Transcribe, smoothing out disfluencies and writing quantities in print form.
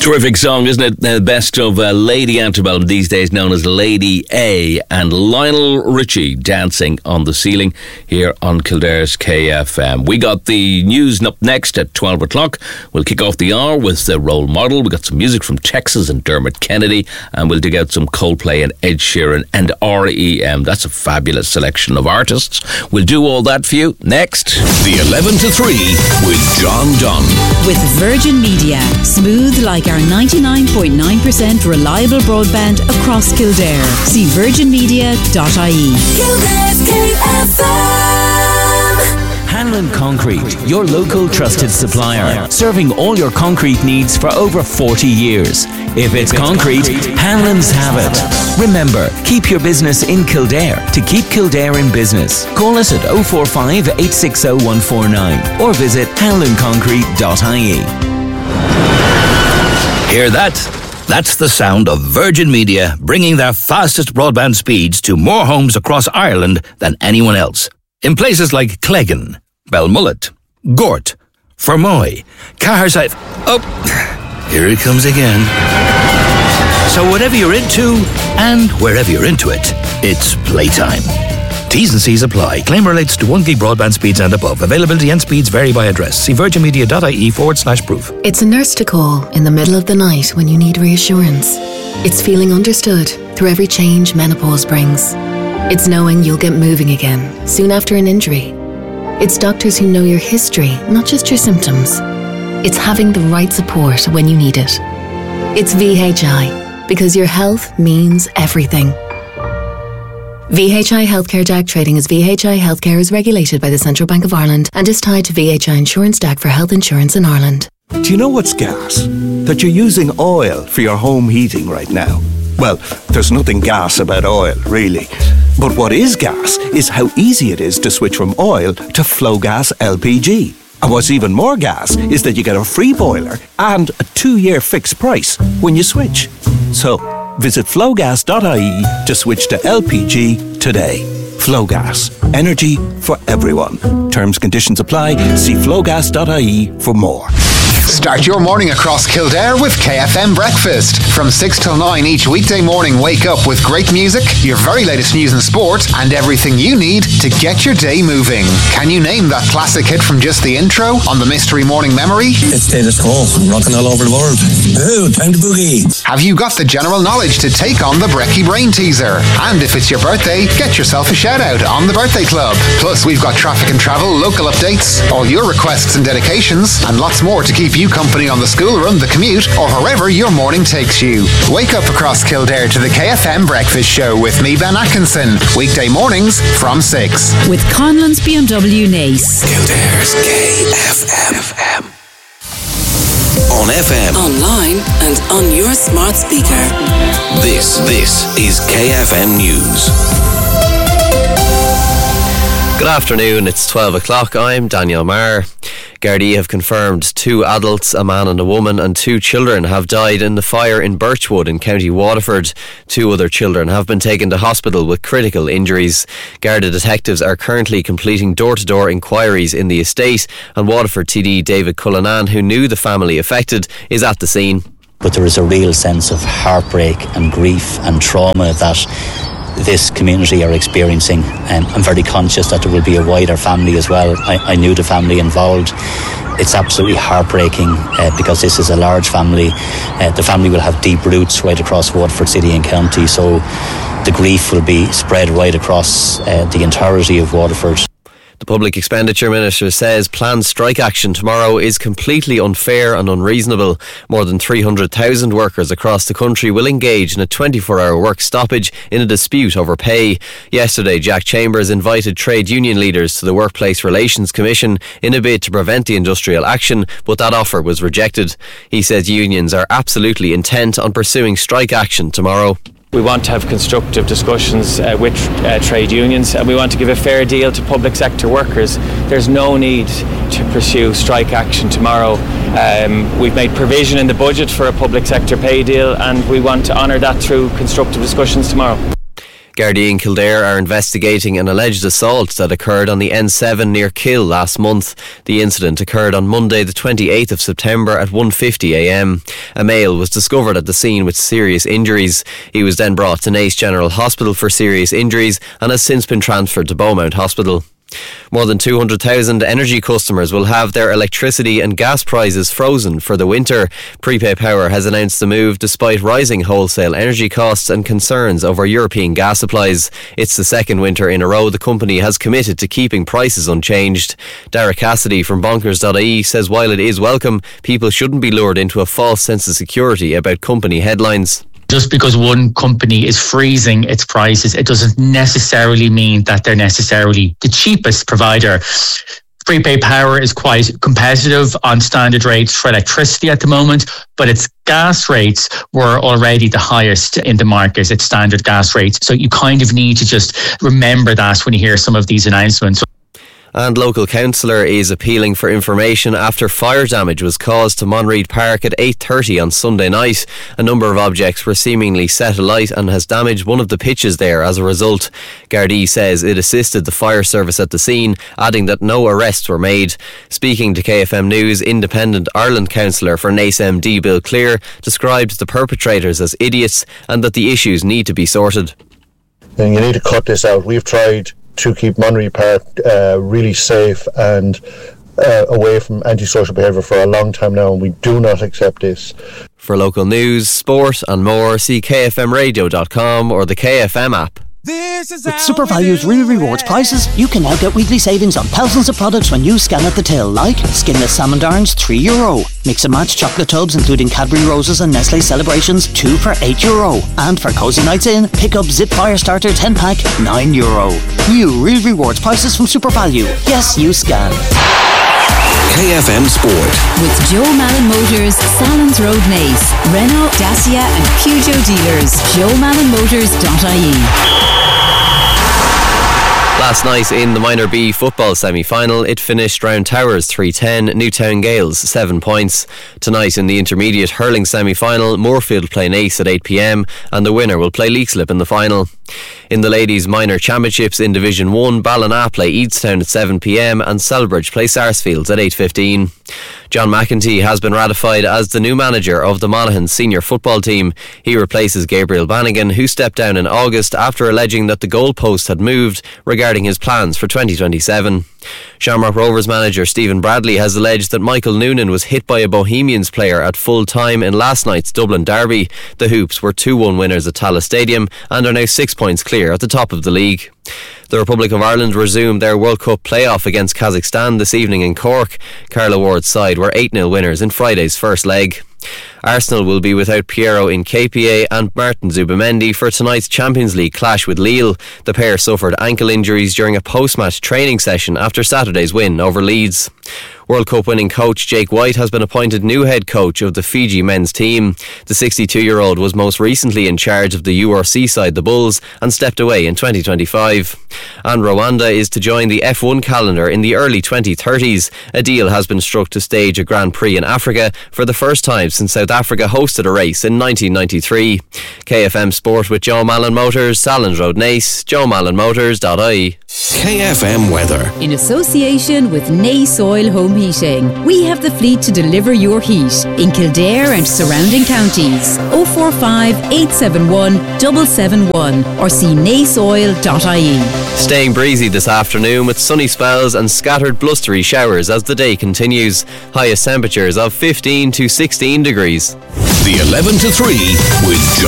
Terrific song, isn't it? The best of Lady Antebellum, these days known as Lady A, and Lionel Richie dancing on the ceiling here on Kildare's KFM. We got the news up next at 12 o'clock. We'll kick off the hour with the Role Model. We got some music from Texas and Dermot Kennedy, and we'll dig out some Coldplay and Ed Sheeran and R.E.M. That's a fabulous selection of artists. We'll do all that for you next. The 11 to 3 with John Dunn. With Virgin Media, smooth like our 99.9% reliable broadband across Kildare. See virginmedia.ie. Kildare's KFM. Hanlon Concrete, your local trusted supplier, serving all your concrete needs for over 40 years. If it's concrete, Hanlon's have it. Remember, keep your business in Kildare to keep Kildare in business. Call us at 045 860 149 or visit hanlonconcrete.ie. Hear that? That's the sound of Virgin Media bringing their fastest broadband speeds to more homes across Ireland than anyone else. In places like Cleggan, Belmullet, Gort, Fermoy, Caherside... Oh, here it comes again. So whatever you're into, and wherever you're into it, it's playtime. T's and C's apply. Claim relates to 1 gig broadband speeds and above. Availability and speeds vary by address. See virginmedia.ie/proof. It's a nurse to call in the middle of the night when you need reassurance. It's feeling understood through every change menopause brings. It's knowing you'll get moving again soon after an injury. It's doctors who know your history, not just your symptoms. It's having the right support when you need it. It's VHI, because your health means everything. VHI Healthcare DAC trading as VHI Healthcare is regulated by the Central Bank of Ireland and is tied to VHI Insurance DAC for health insurance in Ireland. Do you know what's gas? That you're using oil for your home heating right now. Well, there's nothing gas about oil, really. But what is gas is how easy it is to switch from oil to Flowgas LPG. And what's even more gas is that you get a free boiler and a 2-year fixed price when you switch. So, visit flowgas.ie to switch to LPG today. Flowgas. Energy for everyone. Terms, conditions apply. See flowgas.ie for more. Start your morning across Kildare with KFM Breakfast. From 6 till 9 each weekday morning, wake up with great music, your very latest news and sport, and everything you need to get your day moving. Can you name that classic hit from just the intro on the Mystery Morning Memory? It's Status Quo, rocking all over the world. Ooh, time to boogie. Have you got the general knowledge to take on the Brecky Brain Teaser? And if it's your birthday, get yourself a shout out on the Birthday Club. Plus, we've got traffic and travel, local updates, all your requests and dedications, and lots more to keep you company on the school run, the commute, or wherever your morning takes you. Wake up across Kildare to the KFM Breakfast Show with me, Ben Atkinson. Weekday mornings from 6. With Conlon's BMW Nace. Kildare's KFM. On FM. Online and on your smart speaker. This is KFM News. Good afternoon, it's 12 o'clock. I'm Daniel Marr. Gardaí have confirmed 2 adults, a man and a woman, and 2 children have died in the fire in Birchwood in County Waterford. 2 other children have been taken to hospital with critical injuries. Garda detectives are currently completing door-to-door inquiries in the estate, and Waterford TD David Cullinan, who knew the family affected, is at the scene. But there is a real sense of heartbreak and grief and trauma that this community are experiencing. I'm very conscious that there will be a wider family as well. I knew the family involved. It's absolutely heartbreaking because this is a large family. The family will have deep roots right across Waterford City and County, so the grief will be spread right across the entirety of Waterford. The Public Expenditure Minister says planned strike action tomorrow is completely unfair and unreasonable. More than 300,000 workers across the country will engage in a 24-hour work stoppage in a dispute over pay. Yesterday, Jack Chambers invited trade union leaders to the Workplace Relations Commission in a bid to prevent the industrial action, but that offer was rejected. He says unions are absolutely intent on pursuing strike action tomorrow. We want to have constructive discussions with trade unions, and we want to give a fair deal to public sector workers. There's no need to pursue strike action tomorrow. We've made provision in the budget for a public sector pay deal, and we want to honour that through constructive discussions tomorrow. Gardaí in Kildare are investigating an alleged assault that occurred on the N7 near Kill last month. The incident occurred on Monday the 28th of September at 1:50am. A male was discovered at the scene with serious injuries. He was then brought to Naas General Hospital for serious injuries and has since been transferred to Beaumont Hospital. More than 200,000 energy customers will have their electricity and gas prices frozen for the winter. Prepay Power has announced the move despite rising wholesale energy costs and concerns over European gas supplies. It's the second winter in a row the company has committed to keeping prices unchanged. Derek Cassidy from bonkers.ie says while it is welcome, people shouldn't be lured into a false sense of security about company headlines. Just because one company is freezing its prices, it doesn't necessarily mean that they're necessarily the cheapest provider. Prepay Power is quite competitive on standard rates for electricity at the moment, but its gas rates were already the highest in the market, its standard gas rates. So you kind of need to just remember that when you hear some of these announcements. And local councillor is appealing for information after fire damage was caused to Monreid Park at 8:30 on Sunday night. A number of objects were seemingly set alight and has damaged one of the pitches there as a result. Gardaí says it assisted the fire service at the scene, adding that no arrests were made. Speaking to KFM News, Independent Ireland councillor for Naas MD Bill Clear described the perpetrators as idiots and that the issues need to be sorted. And you need to cut this out. We've tried to keep Monreid Park really safe and away from antisocial behaviour for a long time now, and we do not accept this. For local news, sport and more, see kfmradio.com or the KFM app. With Super Value's Real Rewards prices, you can now get weekly savings on thousands of products when you scan at the till, like skinless salmon darns, €3. Mix and match chocolate tubs including Cadbury Roses and Nestle Celebrations, 2 for €8. And for cozy nights in, pick up Zip Fire Starter 10-pack, €9. New Real Rewards prices from Super Value. Yes, you scan. KFM Sport. With Joe Malin Motors, Salons Road Naas, Renault, Dacia and Peugeot dealers. JoeMalinMotors.ie. Last night in the Minor B football semi-final, it finished Round Towers 3-10, Newtown Gales 7 points. Tonight in the intermediate hurling semi-final, Moorfield play Naas at 8pm and the winner will play Leixlip in the final. In the Ladies Minor Championships in Division 1, Ballina play Eadstown at 7pm and Selbridge play Sarsfields at 8:15. John McEntee has been ratified as the new manager of the Monaghan senior football team. He replaces Gabriel Bannigan, who stepped down in August after alleging that the goalpost had moved regarding his plans for 2027. Shamrock Rovers manager Stephen Bradley has alleged that Michael Noonan was hit by a Bohemians player at full time in last night's Dublin derby. The Hoops were 2-1 winners at Tallaght Stadium and are now 6 points clear at the top of the league. The Republic of Ireland resumed their World Cup playoff against Kazakhstan this evening in Cork. Carla Ward's side were 8-0 winners in Friday's first leg. Arsenal will be without Piero Nketiah and Martin Zubimendi for tonight's Champions League clash with Lille. The pair suffered ankle injuries during a post-match training session after Saturday's win over Leeds. World Cup winning coach Jake White has been appointed new head coach of the Fiji men's team. The 62-year-old was most recently in charge of the URC side, the Bulls, and stepped away in 2025. And Rwanda is to join the F1 calendar in the early 2030s. A deal has been struck to stage a Grand Prix in Africa for the first time since South Africa hosted a race in 1993. KFM Sport with Joe Malin Motors, Salons Road Naas, JoeMalinMotors.ie. KFM Weather. In association with Naas Oil Home Heating, we have the fleet to deliver your heat in Kildare and surrounding counties. 045 871 771 or see naasoil.ie. Staying breezy this afternoon with sunny spells and scattered blustery showers as the day continues. Highest temperatures of 15 to 16 degrees. The 11 to 3 with